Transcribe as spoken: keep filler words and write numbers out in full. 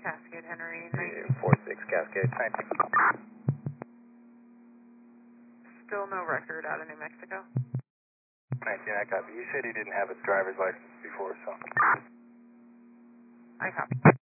Cascade Henry. four six Cascade. nineteen. Still no record out of New Mexico. nineteen, I copy. You said he didn't have a driver's license before, so. I copy.